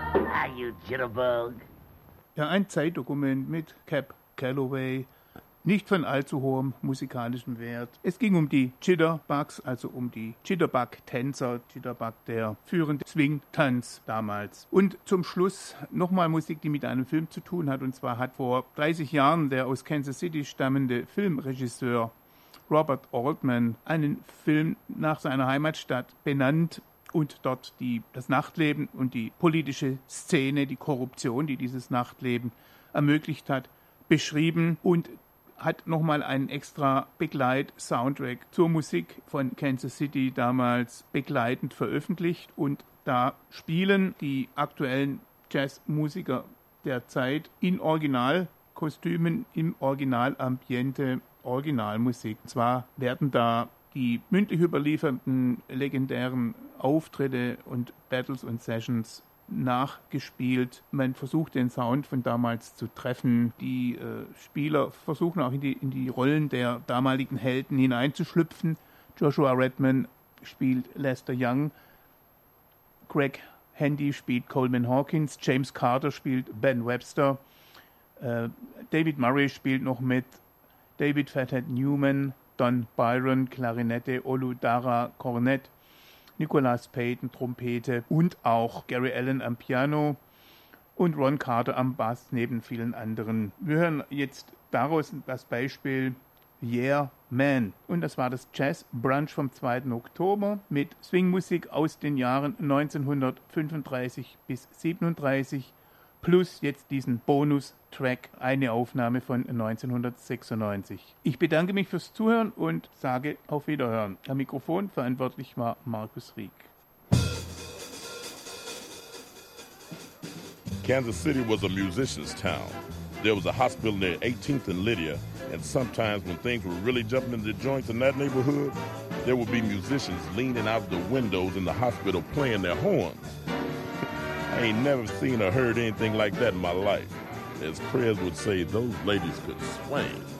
you jitterbug. Ja, ein Zeitdokument mit Cab Calloway. Nicht von allzu hohem musikalischen Wert. Es ging um die Jitterbugs, also um die Jitterbug-Tänzer. Jitterbug, der führende Swing-Tanz damals. Und zum Schluss nochmal Musik, die mit einem Film zu tun hat. Und zwar hat vor 30 Jahren der aus Kansas City stammende Filmregisseur Robert Altman einen Film nach seiner Heimatstadt benannt und dort das Nachtleben und die politische Szene, die Korruption, die dieses Nachtleben ermöglicht hat, beschrieben und hat nochmal einen extra Begleit-Soundtrack zur Musik von Kansas City damals begleitend veröffentlicht. Und da spielen die aktuellen Jazzmusiker der Zeit in Originalkostümen, im Originalambiente, Originalmusik. Und zwar werden da die mündlich überlieferten legendären Auftritte und Battles und Sessions nachgespielt. Man versucht den Sound von damals zu treffen. Die Spieler versuchen auch in die Rollen der damaligen Helden hineinzuschlüpfen. Joshua Redman spielt Lester Young, Greg Handy spielt Coleman Hawkins, James Carter spielt Ben Webster, David Murray spielt noch mit, David Fathead Newman, Don Byron Klarinette, Olu Dara Kornett, Nicholas Payton Trompete und auch Gary Allen am Piano und Ron Carter am Bass neben vielen anderen. Wir hören jetzt daraus das Beispiel Yeah Man. Und das war das Jazz Brunch vom 2. Oktober mit Swingmusik aus den Jahren 1935 bis 37 plus jetzt diesen Bonus-Track, eine Aufnahme von 1996. Ich bedanke mich fürs Zuhören und sage auf Wiederhören. Am Mikrofon verantwortlich war Markus Rieck. Kansas City was a musician's town. There was a hospital near 18th and Lydia, and sometimes when things were really jumping into the joints in that neighborhood, there would be musicians leaning out the windows in the hospital playing their horns. I ain't never seen or heard anything like that in my life. As Prez would say, those ladies could swing.